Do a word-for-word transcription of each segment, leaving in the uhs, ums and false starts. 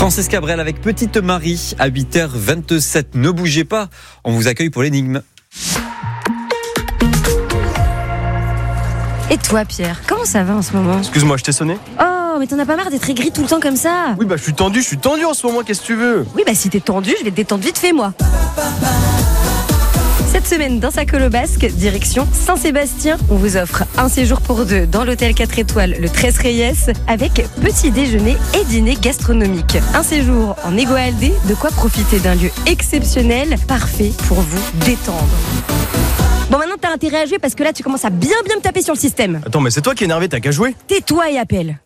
Francis Cabrel avec Petite Marie à huit heures vingt-sept. Ne bougez pas, on vous accueille pour l'énigme. Et toi, Pierre, comment ça va en ce moment ? Excuse-moi, je t'ai sonné ? Oh, mais t'en as pas marre d'être aigri tout le temps comme ça ? Oui, bah je suis tendu, je suis tendu en ce moment, qu'est-ce que tu veux ? Oui, bah si t'es tendu, je vais te détendre vite fait, moi. Cette semaine, dans sa colo basque, direction Saint-Sébastien, on vous offre un séjour pour deux dans l'hôtel quatre étoiles, le Tres Reyes, avec petit déjeuner et dîner gastronomique. Un séjour en Egoaldé, de quoi profiter d'un lieu exceptionnel, parfait pour vous détendre. Bon, maintenant t'as intérêt à jouer parce que là tu commences à bien bien me taper sur le système. Attends, mais c'est toi qui es énervé, t'as qu'à jouer. Tais-toi et appelle.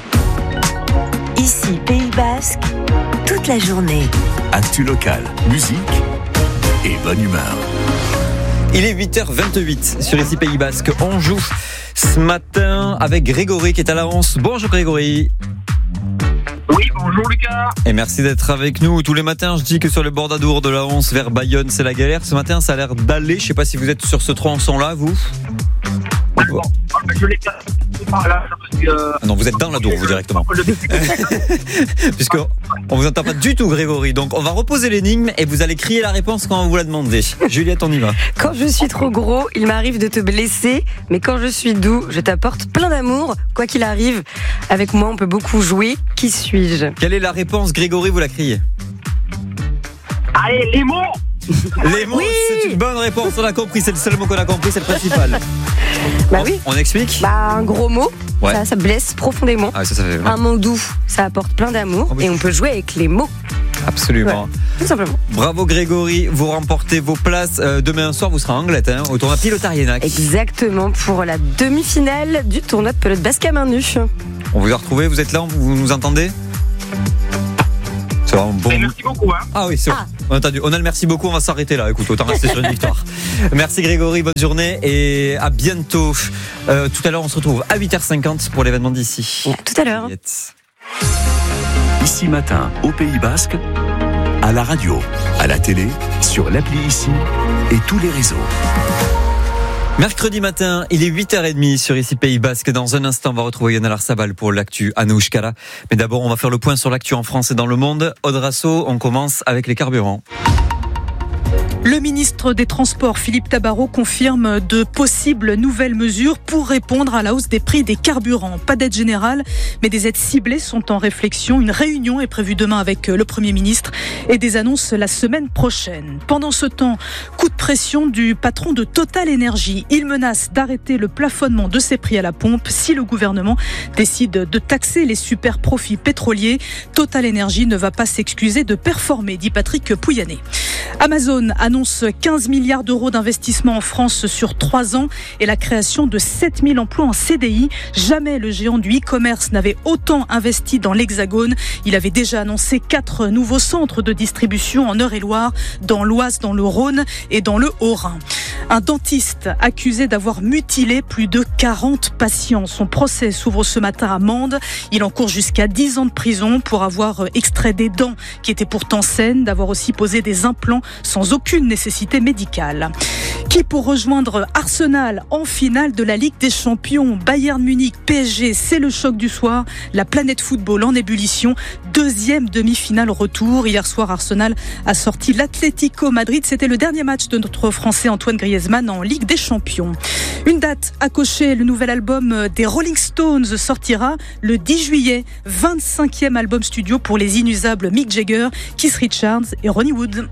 Ici Pays Basque, toute la journée. Actu local, musique et bonne humeur. Il est huit heures vingt-huit sur Ici Pays Basque. On joue ce matin avec Grégory qui est à la Hanse. Bonjour Grégory. Oui, bonjour Lucas. Et merci d'être avec nous. Tous les matins, je dis que sur le bord d'Adour de la Hanse vers Bayonne, c'est la galère. Ce matin, ça a l'air d'aller. Je sais pas si vous êtes sur ce tronçon-là, vous. Bon, je l'ai pas par là parce que... Ah non, vous êtes dans l'Adour, vous directement. Puisque on vous entend pas du tout, Grégory. Donc, on va reposer l'énigme et vous allez crier la réponse quand on vous la demandé. Juliette, on y va. Quand je suis trop gros, il m'arrive de te blesser, mais quand je suis doux, je t'apporte plein d'amour. Quoi qu'il arrive, avec moi, on peut beaucoup jouer. Qui suis-je ? Quelle est la réponse, Grégory ? Vous la criez. Allez, les mots. Les mots, Oui. c'est une bonne réponse. On a compris. C'est le seul mot qu'on a compris. C'est le principal. Bah on, oui. On explique ? Bah, un gros mot, Ouais. ça, ça blesse profondément. Ah, ça, ça fait mal. Un mot doux, ça apporte plein d'amour. Oh, mais- Et on peut jouer avec les mots, Absolument. tout simplement. Bravo Grégory, vous remportez vos places. Euh, demain soir, vous serez en Angleterre, hein, au tournoi Pilote-Arienac. Exactement, pour la demi-finale du tournoi de pelote basque à main nue. On vous a retrouvé, vous êtes là, vous nous entendez ? C'est vraiment bon. Et merci beaucoup. Hein. Ah oui, c'est Ah. bon. On a entendu. On a le merci beaucoup, on va s'arrêter là. Écoute, autant rester sur une victoire. Merci Grégory, bonne journée et à bientôt. Euh, tout à l'heure, on se retrouve à huit heures cinquante pour l'événement d'ici. Et à tout à l'heure. Ici matin, au Pays Basque, à la radio, à la télé, sur l'appli Ici et tous les réseaux. Mercredi matin, il est huit heures trente sur Ici Pays Basque. Dans un instant, on va retrouver Yann Alarsabal pour l'actu à Nouchkala. Mais d'abord, on va faire le point sur l'actu en France et dans le monde. Aude Rasso, on commence avec les carburants. Le ministre des Transports, Philippe Tabarot, confirme de possibles nouvelles mesures pour répondre à la hausse des prix des carburants. Pas d'aide générale, mais des aides ciblées sont en réflexion. Une réunion est prévue demain avec le Premier ministre et des annonces la semaine prochaine. Pendant ce temps, coup de pression du patron de Total Énergie. Il menace d'arrêter le plafonnement de ses prix à la pompe si le gouvernement décide de taxer les super profits pétroliers. Total Énergie ne va pas s'excuser de performer, dit Patrick Pouyanné. Amazon annonce quinze milliards d'euros d'investissement en France sur trois ans et la création de sept mille emplois en C D I. Jamais le géant du e-commerce n'avait autant investi dans l'Hexagone. Il avait déjà annoncé quatre nouveaux centres de distribution en Eure-et-Loire, dans l'Oise, dans le Rhône et dans le Haut-Rhin. Un dentiste accusé d'avoir mutilé plus de quarante patients. Son procès s'ouvre ce matin à Mende. Il encourt jusqu'à dix ans de prison pour avoir extrait des dents qui étaient pourtant saines, d'avoir aussi posé des implants sans aucune nécessité médicale. Qui pour rejoindre Arsenal en finale de la Ligue des Champions ? Bayern Munich, P S G, c'est le choc du soir. La planète football en ébullition. Deuxième demi-finale retour. Hier soir, Arsenal a sorti l'Atlético Madrid. C'était le dernier match de notre Français Antoine Griezmann en Ligue des Champions. Une date à cocher, le nouvel album des Rolling Stones sortira le dix juillet. vingt-cinquième album studio pour les inusables Mick Jagger, Keith Richards et Ronnie Wood.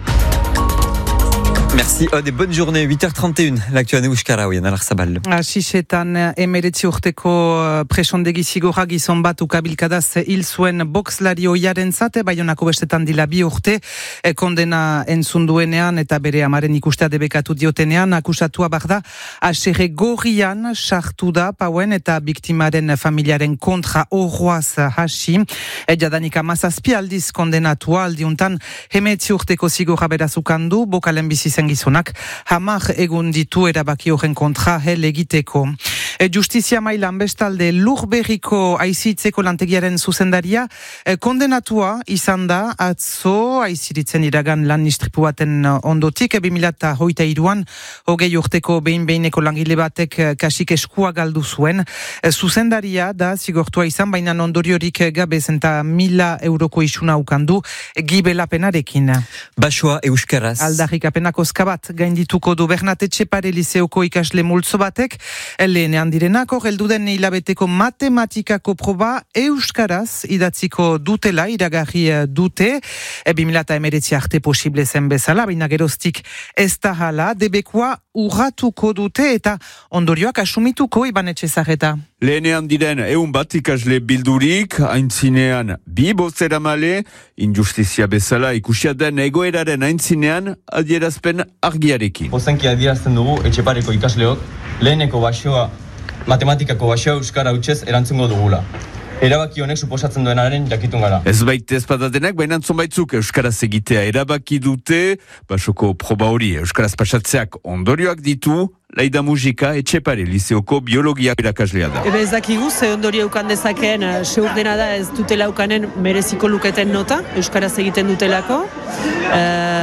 Merci Aude et bonne journée. huit heures trente et une, l'actu à Nouchkala, Yann Alarsabal. Sisetan emeretzi urteko presondegi zigorra gizon bat ukabilkadaz hil zuen boxlari ohiarentzat, Baionako bestetan dila bi urte kondena entzun duenean eta bere amaren ikustea debekatu diotenean, akusatua barda asere gorrian sartu da pauen eta biktimaren familiaren kontra horroaz hasi. Jadanik amazazpi aldiz kondenatua aldiuntan hemetzi urteko zigorra berazukan du, bokalen bizi zen gizonak hamar egun ditu erabaki horren kontra hel egiteko. E, justizia mailan bestalde Lurberriko aizitzeko lantegiaren zuzendaria e, kondenatua izan da atzo aiziritzen iragan lan istripu baten ondotik bi mila hogeita hiruan hogei urteko behin behineko langile batek kasik eskua galdu zuen. E, zuzendaria da zigortua izan, baina ondoriorik gabe zenta mila euroko isuna ukandu gibelapenarekin. Basoa euskaraz. Aldarrikapenak oskabat gaindituko du Bernat Etxepare liseoko ikasle multzo batek, lehenean direnako gelduden hilabeteko matematikako proba euskaraz idatziko dutela iragarri dute, bi mila emeretzi arte posible zen bezala, baina geroztik ez da hala, debekoa urratuko dute eta ondorioak asumituko Iban Etxezarreta. Lehenean diren eun bat ikasle bildurik, aintzinean bi bozera male, injustizia bezala ikusia den egoeraren aintzinean adierazpen argiarekin. Ozenki adierazten dugu Etxepareko ikasleok, leheneko basoa, matematikako basoa euskara hutsez erantzungo dugula. Erabaki honek suposatzen duenaren jakitun gara. Ez baita ez badadenak, baina zonbaitzuk euskaraz egitea erabaki dute, basoko proba hori euskaraz pasatzeak ondorioak ditu, Laida Mujika Etxepare liseoko biologia irakaslea da. Ebe ez dakigu, ze ondorio eukan dezakeen, seur dena da ez dutela eukanen mereziko luketen nota, euskaraz egiten dutelako. E,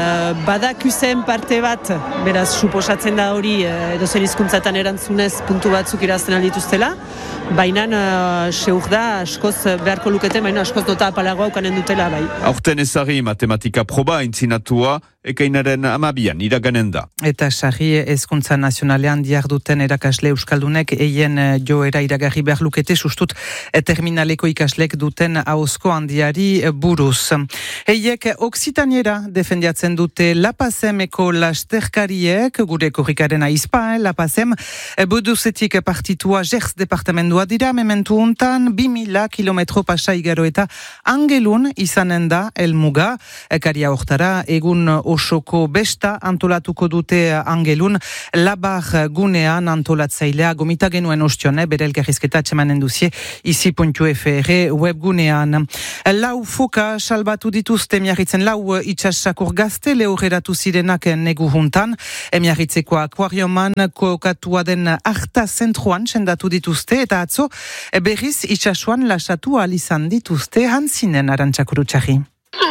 badakuzen parte bat, beraz, suposatzen da hori, edozen hizkuntzatan erantzunez puntu batzuk irazten aldituztela, baina uh, seur da askoz beharko luketen, baina askoz nota apalagoa eukanen dutela, bai. Aurten ezari matematika proba entzinatua, ekainaren amabian iraganen da. Eta sarri hezkuntza nazionalean diarduten erakasle euskaldunek eien joera iragarri behar lukete sustut terminaleko ikaslek duten ahozko handiari buruz. Eiek Oksitaniera defendiatzen dute Lapazemeko lasterkariek, gure korrikaren aizpa, eh? Lapazem buduzetik partitua Gers departamendua dira, mementu untan bi mila kilometro pasa igaro eta Angelun izanen da elmuga, karia hortara egun osoko besta antolatuko dute Angelun, labar gunean antolatzailea gomita genuen ostione, bere elkarrizketa txemanen duzie izi puntu f r webgunean. Lau foka salbatu dituzte miarritzen lau itxasakur gazte lehoreratu zirenak negu juntan, miarritzeko akuarioman kokatua den arta zentruan sendatu dituzte eta atzo berriz itxasuan lasatu alizan dituzte hantzinen arantxakuru txarri.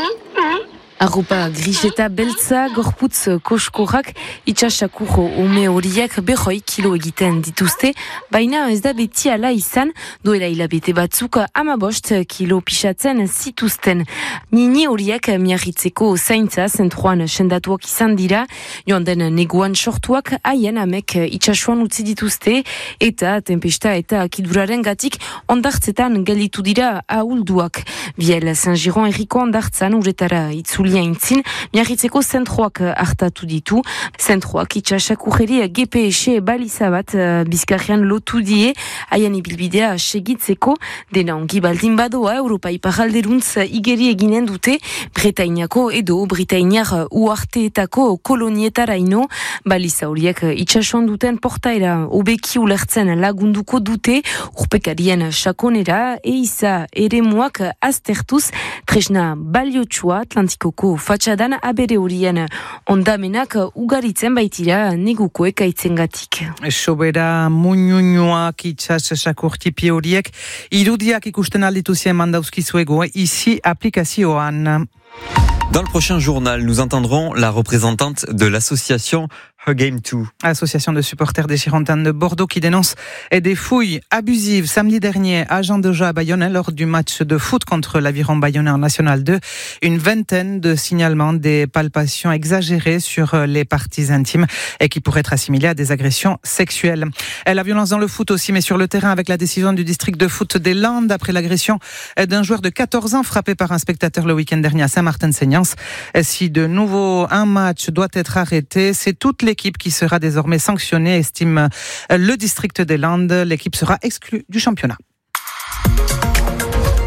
Arropa gris eta beltza, gorputz koskorrak, itxasakurro ume horiek behoi kilo egiten dituzte, baina ez da beti ala izan, duela hilabete batzuk amabost kilo pixatzen zituzten. Nini horiek miarritzeko zaintza zentruan sendatuak izan dira, joan den neguan sortuak haien amek itxasuan utzi dituzte, eta tempesta eta kiduraren gatik ondartzetan gelitu dira ahulduak. Biel Saint-Giron erriko ondartzan uretara itzuli Intzin, miarritzeko zentroak hartatu ditu. Zentroak itxasakurreri G P S balizabat bizkarrean lotu die, haien ibilbidea segitzeko, dena ongi baldin badoa, Europa iparalderuntz igeri eginen dute, Bretainiako edo Britainiar uarteetako kolonietaraino, baliza horiek itxasuan duten portaera obeki ulertzen lagunduko dute, urpekarien sakonera, eiza eremuak aztertuz, tresna baliotsua Atlantiko fatxadan abere horien ondamenak ugaritzen baitira neguko ekaitzengatik. Sobera muñuñoak itxas sakurtipi horiek irudiak ikusten aldituzien mandauzkizuego ici aplikazioan. Dans le prochain journal, nous entendrons la représentante de l'association Her Game deux. Association de supporters des Girondins de Bordeaux qui dénonce des fouilles abusives samedi dernier à Jean de à Bayonne lors du match de foot contre l'Aviron Bayonnais en National deux. Une vingtaine de signalements des palpations exagérées sur les parties intimes et qui pourraient être assimilées à des agressions sexuelles. La violence dans le foot aussi, mais sur le terrain avec la décision du district de foot des Landes après l'agression d'un joueur de quatorze ans frappé par un spectateur le week-end dernier à Saint-Martin-Seignance. Si de nouveau un match doit être arrêté, c'est toute l'équipe qui sera désormais sanctionnée, estime le district des Landes. L'équipe sera exclue du championnat.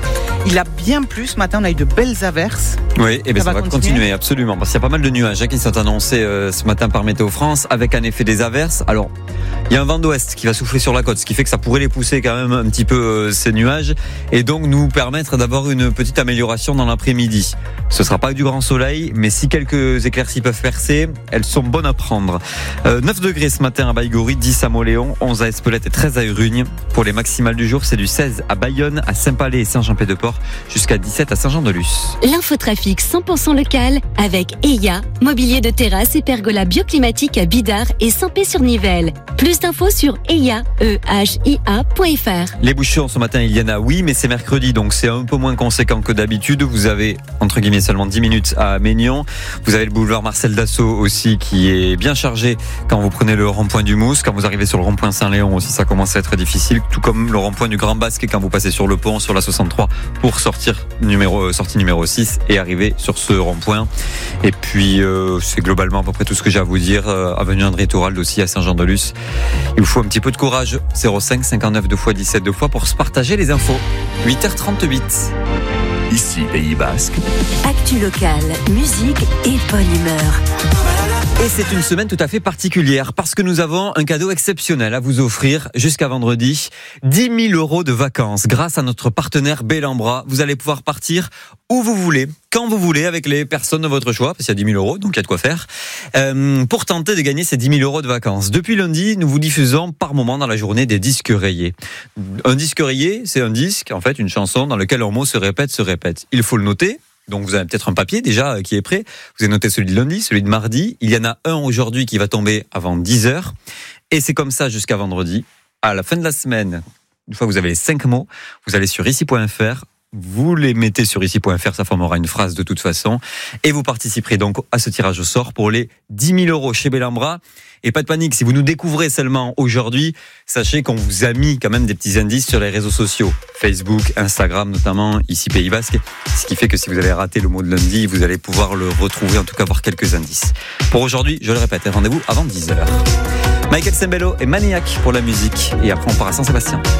il a bien plu ce matin, on a eu de belles averses. Oui, et bien ça, ça va continuer, continuer absolument, parce qu'il y a pas mal de nuages hein, qui sont annoncés euh, ce matin par Météo France, avec en effet des averses. Alors, il y a un vent d'ouest qui va souffler sur la côte, ce qui fait que ça pourrait les pousser quand même un petit peu euh, ces nuages, et donc nous permettre d'avoir une petite amélioration dans l'après-midi. Ce sera pas du grand soleil, mais si quelques éclaircies peuvent percer, elles sont bonnes à prendre. Euh, neuf degrés ce matin à Baïgorry, dix à Moléon, onze à Espelette et treize à Urugne. Pour les maximales du jour, c'est du seize à Bayonne, à Saint-Palais et Saint-Jean-Pied-de-Port, jusqu'à dix-sept à Saint-Jean-de-Luz. L'infotrafic cent pour cent local avec E I A, mobilier de terrasse et pergola bioclimatique à Bidart et Saint-Pé-sur-Nivelle. Plus d'infos sur E I A, E H I A point F R. Les bouchons ce matin, il y en a, oui, mais c'est mercredi, donc c'est un peu moins conséquent que d'habitude. Vous avez, entre guillemets, seulement dix minutes à Maignan. Vous avez le boulevard Marcel Dassault aussi qui est bien chargé quand vous prenez le rond-point du Mousse. Quand vous arrivez sur le rond-point Saint-Léon aussi, ça commence à être difficile. Tout comme le rond-point du Grand Basque quand vous passez sur le pont, sur la soixante-trois pour sortir numéro, sortie numéro six et arriver sur ce rond-point. Et puis, euh, c'est globalement à peu près tout ce que j'ai à vous dire. Euh, avenue André Tourald aussi à Saint-Jean-de-Luz. Il vous faut un petit peu de courage. zéro cinq cinquante-neuf deux fois dix-sept deux fois pour se partager les infos. huit heures trente-huit. Ici, Pays Basque. Actu locale, musique et bonne humeur. Et c'est une semaine tout à fait particulière parce que nous avons un cadeau exceptionnel à vous offrir jusqu'à vendredi. dix mille euros de vacances grâce à notre partenaire Bellambra. Vous allez pouvoir partir où vous voulez, quand vous voulez, avec les personnes de votre choix, parce qu'il y a dix mille euros, donc il y a de quoi faire, euh, pour tenter de gagner ces dix mille euros de vacances. Depuis lundi, nous vous diffusons par moment dans la journée des disques rayés. Un disque rayé, c'est un disque, en fait, une chanson dans laquelle un mot se répète, se répète. Il faut le noter. Donc vous avez peut-être un papier déjà qui est prêt. Vous avez noté celui de lundi, celui de mardi. Il y en a un aujourd'hui qui va tomber avant dix heures. Et c'est comme ça jusqu'à vendredi. À la fin de la semaine, une fois que vous avez les cinq mots, vous allez sur ici point F R. Vous les mettez sur ici point F R, ça formera une phrase de toute façon. Et vous participerez donc à ce tirage au sort pour les dix mille euros chez Bellambra. Et pas de panique, si vous nous découvrez seulement aujourd'hui, sachez qu'on vous a mis quand même des petits indices sur les réseaux sociaux. Facebook, Instagram notamment, ici Pays Basque. Ce qui fait que si vous avez raté le mot de lundi, vous allez pouvoir le retrouver, en tout cas avoir quelques indices. Pour aujourd'hui, je le répète, rendez-vous avant dix heures. Michael Sembello et Maniac pour la musique. Et après on part à Saint-Sébastien.